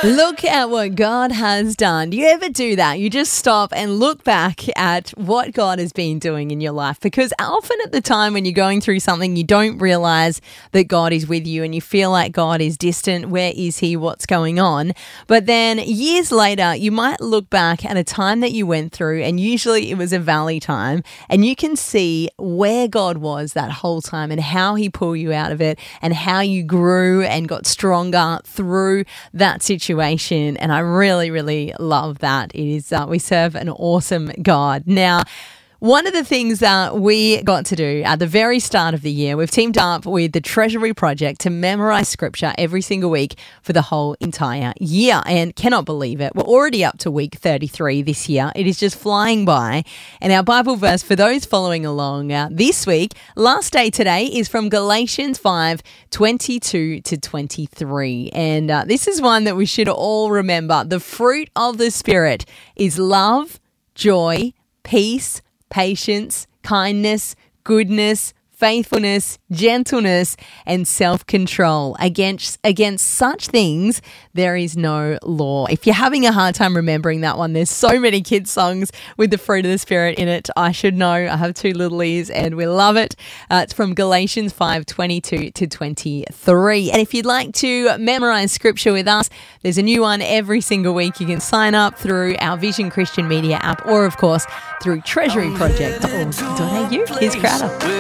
Look at what God has done. Do you ever do that? You just stop and look back at what God has been doing in your life, because often at the time when you're going through something, you don't realize that God is with you and you feel like God is distant. Where is he? What's going on? But then years later, you might look back at a time that you went through, and usually it was a valley time, and you can see where God was that whole time and how he pulled you out of it and how you grew and got stronger through that situation. And I really, really love that. It is we serve an awesome God. Now, one of the things that we got to do at the very start of the year, we've teamed up with the Treasury Project to memorize scripture every single week for the whole entire year. And cannot believe it, we're already up to week 33 this year. It is just flying by. And our Bible verse for those following along this week, last day today, is from Galatians 5:22 to 23. And this is one that we should all remember. The fruit of the Spirit is love, joy, peace, patience, kindness, goodness, faithfulness, gentleness, and self-control. Against such things, there is no law. If you're having a hard time remembering that one, there's so many kids' songs with the fruit of the Spirit in it. I should know. I have two little ears and we love it. It's from Galatians 5:22 to 23. And if you'd like to memorize scripture with us, there's a new one every single week. You can sign up through our Vision Christian Media app or, of course, through treasuryproject.org.au. Here's Crowder.